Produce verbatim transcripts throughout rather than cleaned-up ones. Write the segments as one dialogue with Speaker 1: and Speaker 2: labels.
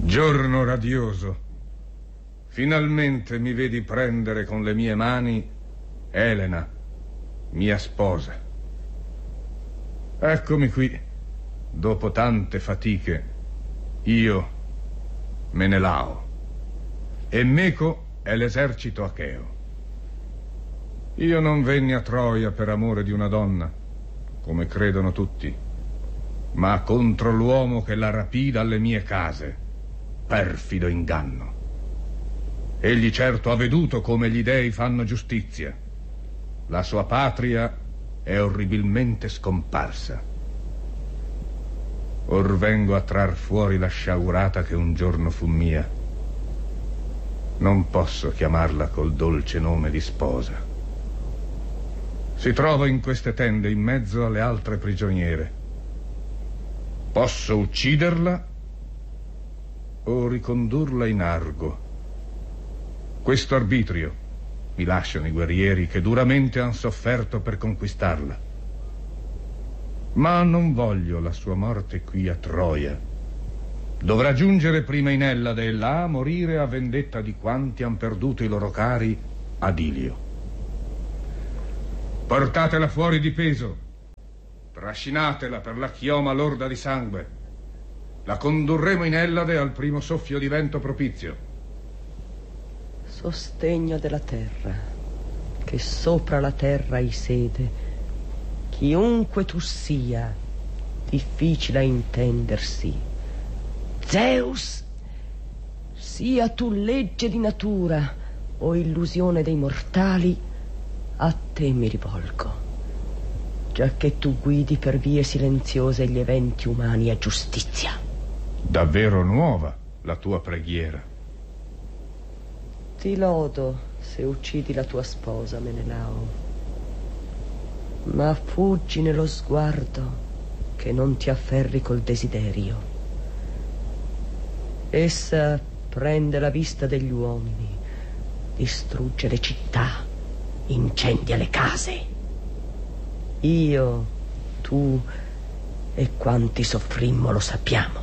Speaker 1: Giorno radioso, finalmente mi vedi prendere con le mie mani Elena, mia sposa. Eccomi qui, dopo tante fatiche, io, Menelao, e Meco è l'esercito acheo. Io non venni a Troia per amore di una donna, come credono tutti, ma contro l'uomo che la rapì dalle mie case, perfido inganno. Egli certo ha veduto come gli dei fanno giustizia. La sua patria è orribilmente scomparsa. Or vengo a trar fuori la sciagurata che un giorno fu mia. Non posso chiamarla col dolce nome di sposa. Si trova in queste tende in mezzo alle altre prigioniere. Posso ucciderla o ricondurla in Argo. Questo arbitrio mi lasciano i guerrieri che duramente han sofferto per conquistarla. Ma non voglio la sua morte qui a Troia. Dovrà giungere prima in Ellade e là morire a vendetta di quanti han perduto i loro cari ad Ilio. Portatela fuori di peso, trascinatela per la chioma lorda di sangue. La condurremo in Ellade al primo soffio di vento propizio.
Speaker 2: Sostegno della terra, che sopra la terra hai sede, chiunque tu sia, difficile a intendersi. Zeus, sia tu legge di natura o illusione dei mortali, a te mi rivolgo, giacché tu guidi per vie silenziose gli eventi umani a giustizia.
Speaker 1: Davvero nuova la tua preghiera.
Speaker 2: Ti lodo se uccidi la tua sposa, Menelao, ma fuggi nello sguardo, che non ti afferri col desiderio. Essa prende la vista degli uomini, distrugge le città, incendia le case. Io, tu e quanti soffrimmo lo sappiamo.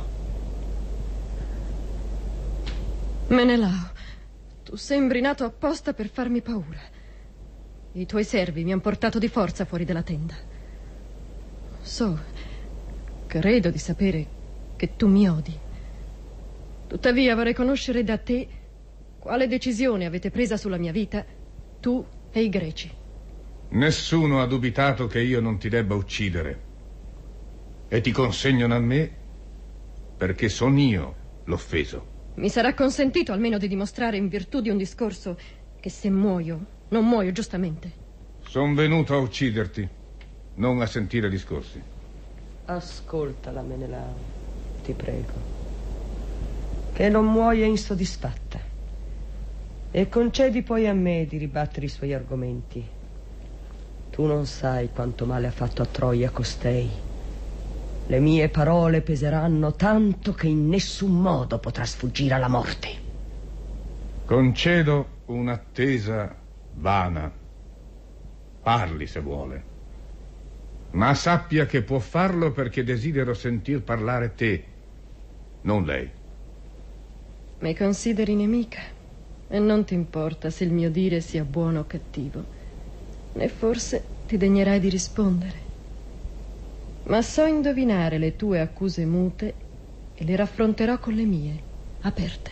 Speaker 3: Menelao, tu sembri nato apposta per farmi paura. I tuoi servi mi hanno portato di forza fuori dalla tenda. So, credo di sapere che tu mi odi. Tuttavia vorrei conoscere da te quale decisione avete presa sulla mia vita, tu e i greci.
Speaker 1: Nessuno ha dubitato che io non ti debba uccidere. E ti consegnano a me perché son io l'offeso.
Speaker 3: Mi sarà consentito almeno di dimostrare in virtù di un discorso che se muoio, non muoio giustamente.
Speaker 1: Son venuto a ucciderti, non a sentire discorsi.
Speaker 2: Ascoltala, Menelao, ti prego, che non muoia insoddisfatta, e concedi poi a me di ribattere i suoi argomenti. Tu non sai quanto male ha fatto a Troia costei. Le mie parole peseranno tanto che in nessun modo potrà sfuggire alla morte.
Speaker 1: Concedo un'attesa vana. Parli se vuole, ma sappia che può farlo perché desidero sentir parlare te, non lei.
Speaker 3: Mi consideri nemica e non ti importa se il mio dire sia buono o cattivo, né forse ti degnerai di rispondere. Ma so indovinare le tue accuse mute e le raffronterò con le mie, aperte.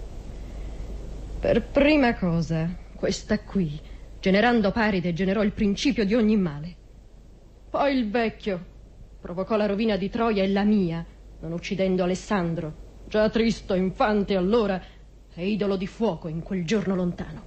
Speaker 3: Per prima cosa, questa qui, generando Paride, generò il principio di ogni male. Poi il vecchio provocò la rovina di Troia e la mia, non uccidendo Alessandro, già tristo infante allora e idolo di fuoco in quel giorno lontano.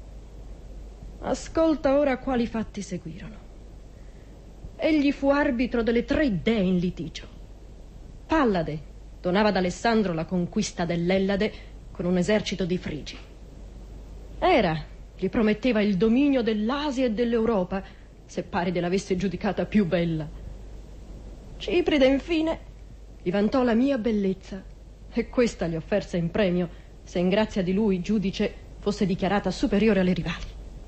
Speaker 3: Ascolta ora quali fatti seguirono. Egli fu arbitro delle tre dee in litigio. Pallade donava ad Alessandro la conquista dell'Ellade con un esercito di Frigi. Era gli prometteva il dominio dell'Asia e dell'Europa se Paride l'avesse giudicata più bella. Cipride infine gli vantò la mia bellezza e questa gli offerse in premio se in grazia di lui giudice fosse dichiarata superiore alle rivali.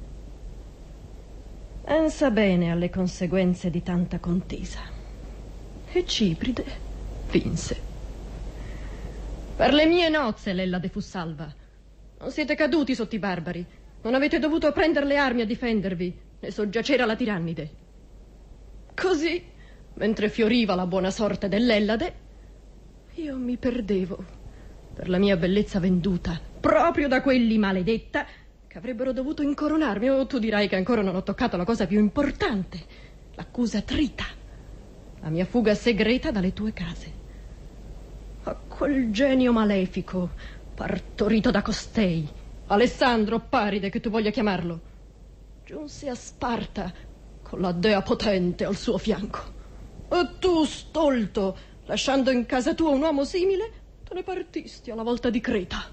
Speaker 3: Pensa bene alle conseguenze di tanta contesa. E Cipride vinse. Per le mie nozze l'Ellade fu salva. Non siete caduti sotto i barbari. Non avete dovuto prendere le armi a difendervi né soggiacere alla tirannide. Così, mentre fioriva la buona sorte dell'Ellade, io mi perdevo per la mia bellezza venduta proprio da quelli maledetta che avrebbero dovuto incoronarmi. O tu dirai che ancora non ho toccato la cosa più importante, l'accusa trita, la mia fuga segreta dalle tue case. A quel genio malefico partorito da costei, Alessandro Paride che tu voglia chiamarlo, giunse a Sparta con la dea potente al suo fianco. E tu, stolto, lasciando in casa tua un uomo simile, te ne partisti alla volta di Creta.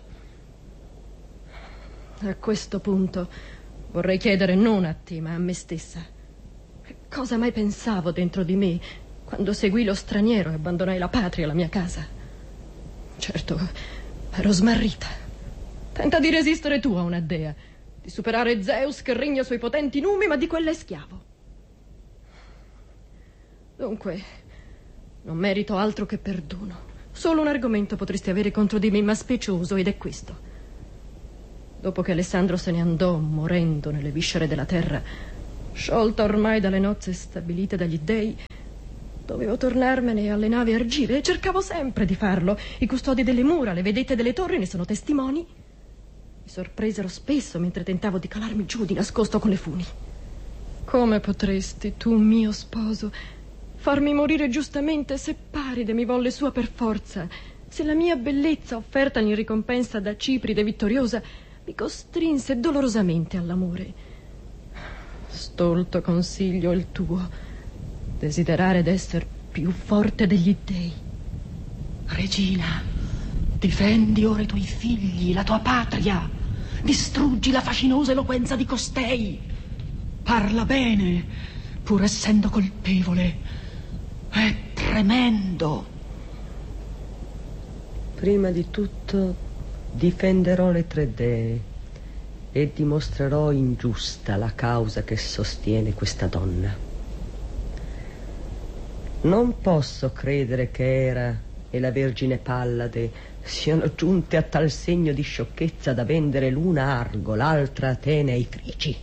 Speaker 3: A questo punto vorrei chiedere non a te ma a me stessa: che cosa mai pensavo dentro di me quando seguì lo straniero e abbandonai la patria e la mia casa? Certo, ero smarrita. Tenta di resistere tu a una dea, di superare Zeus che regna sui potenti numi, ma di quella è schiavo. Dunque, non merito altro che perdono. Solo un argomento potresti avere contro di me, ma specioso, ed è questo. Dopo che Alessandro se ne andò, morendo nelle viscere della terra, sciolta ormai dalle nozze stabilite dagli dei, dovevo tornarmene alle navi argive e cercavo sempre di farlo. I custodi delle mura, le vedette delle torri ne sono testimoni. Mi sorpresero spesso mentre tentavo di calarmi giù di nascosto con le funi. Come potresti, tu mio sposo, farmi morire giustamente se Paride mi volle sua per forza, se la mia bellezza offerta in ricompensa da Cipride vittoriosa mi costrinse dolorosamente all'amore? Stolto consiglio il tuo, desiderare d'esser più forte degli dei.
Speaker 4: Regina, difendi ora i tuoi figli, la tua patria, distruggi la fascinosa eloquenza di costei. Parla bene, pur essendo colpevole. È tremendo.
Speaker 2: Prima di tutto difenderò le tre dee e dimostrerò ingiusta la causa che sostiene questa donna. Non posso credere che Era e la Vergine Pallade siano giunte a tal segno di sciocchezza da vendere l'una Argo, l'altra Atene ai Frigi.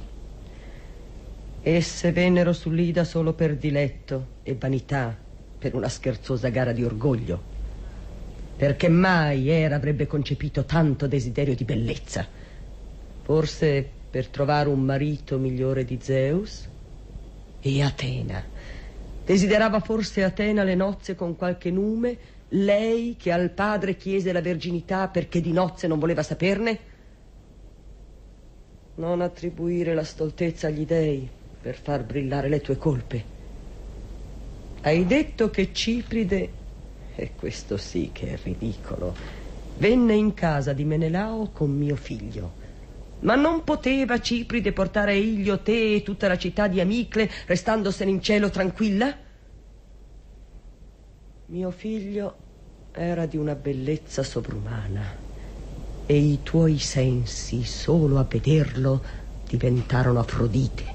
Speaker 2: Esse vennero sull'Ida solo per diletto e vanità, per una scherzosa gara di orgoglio. Perché mai Era avrebbe concepito tanto desiderio di bellezza? Forse per trovare un marito migliore di Zeus? E Atena? Desiderava forse Atena le nozze con qualche nume, lei che al padre chiese la verginità perché di nozze non voleva saperne? Non attribuire la stoltezza agli dei per far brillare le tue colpe. Hai detto che Cipride, e questo sì che è ridicolo, venne in casa di Menelao con mio figlio. Ma non poteva Cipride portare a Ilio te e tutta la città di Amicle, restandosene in cielo tranquilla? Mio figlio era di una bellezza sovrumana e i tuoi sensi, solo a vederlo, diventarono Afrodite.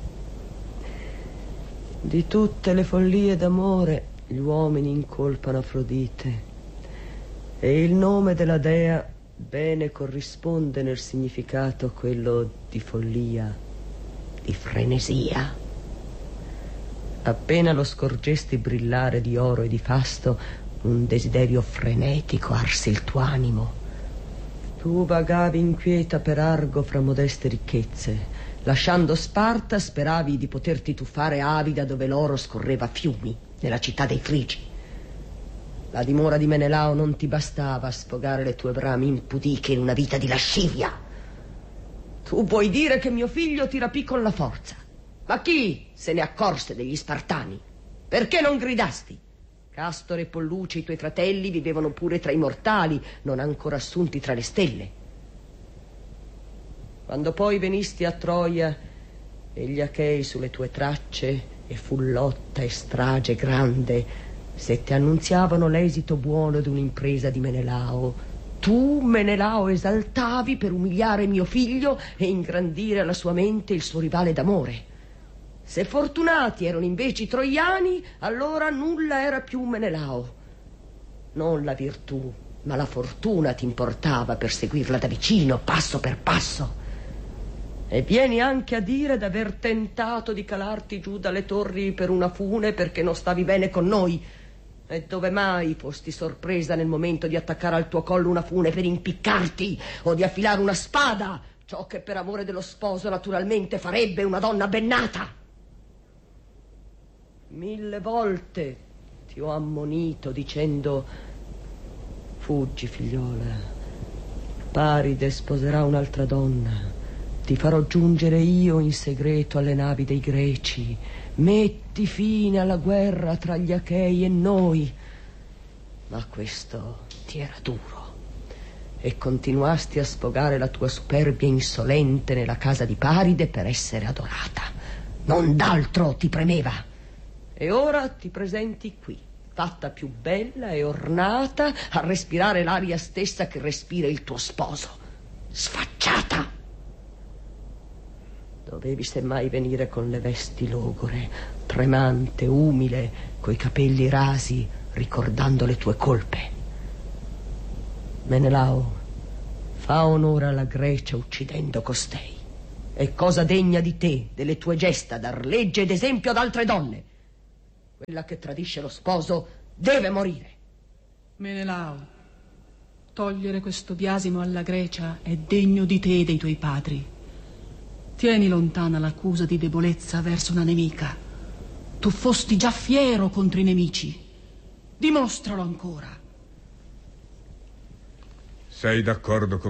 Speaker 2: Di tutte le follie d'amore gli uomini incolpano Afrodite, e il nome della dea bene corrisponde nel significato a quello di follia, di frenesia. Appena lo scorgesti brillare di oro e di fasto, un desiderio frenetico arse il tuo animo. Tu vagavi inquieta per Argo fra modeste ricchezze. Lasciando Sparta speravi di poterti tuffare avida dove l'oro scorreva a fiumi, nella città dei Frigi. La dimora di Menelao non ti bastava a sfogare le tue brame impudiche in una vita di lascivia. Tu vuoi dire che mio figlio ti rapì con la forza? Ma chi se ne accorse degli Spartani? Perché non gridasti? Castore e Polluce, i tuoi fratelli, vivevano pure tra i mortali, non ancora assunti tra le stelle. Quando poi venisti a Troia e gli Achei sulle tue tracce, e fu lotta e strage grande, se ti annunziavano l'esito buono di un'impresa di Menelao, tu, Menelao, esaltavi per umiliare mio figlio e ingrandire alla sua mente il suo rivale d'amore. Se fortunati erano invece i troiani, allora nulla era più Menelao. Non la virtù, ma la fortuna ti importava per seguirla da vicino, passo per passo. E vieni anche a dire d'aver tentato di calarti giù dalle torri per una fune perché non stavi bene con noi. E dove mai fosti sorpresa nel momento di attaccare al tuo collo una fune per impiccarti o di affilare una spada, ciò che per amore dello sposo naturalmente farebbe una donna ben nata? Mille volte ti ho ammonito dicendo: fuggi, figliola, Paride sposerà un'altra donna, ti farò giungere io in segreto alle navi dei Greci, metti fine alla guerra tra gli Achei e noi. Ma questo ti era duro e continuasti a sfogare la tua superbia insolente nella casa di Paride per essere adorata. Non d'altro ti premeva. E ora ti presenti qui, fatta più bella e ornata, a respirare l'aria stessa che respira il tuo sposo. Sfacciata! Dovevi semmai venire con le vesti logore, tremante, umile, coi capelli rasi, ricordando le tue colpe. Menelao, fa onore alla Grecia uccidendo costei. È cosa degna di te, delle tue gesta, dar legge ed esempio ad altre donne. Quella che tradisce lo sposo deve morire.
Speaker 4: Menelao, togliere questo biasimo alla Grecia è degno di te e dei tuoi padri. Tieni lontana l'accusa di debolezza verso una nemica. Tu fosti già fiero contro i nemici. Dimostralo ancora.
Speaker 1: Sei d'accordo con